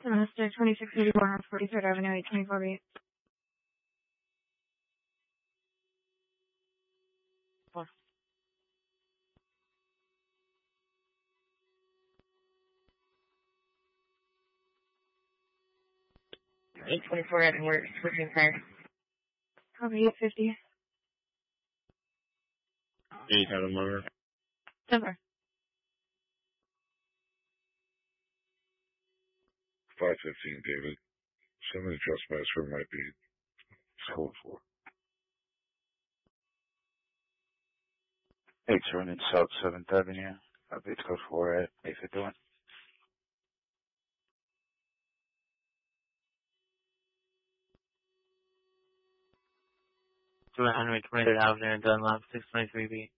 Domestic 2681 43rd Avenue, 824B. Four. 824 and we're switching cars. Copy 850. 8 had a motor. Denver. 515, David. Some of the trespasser might be code for. 8 running South 7th Avenue. Updates code 4 at 851. 23rd Avenue, Dunlop, 623B.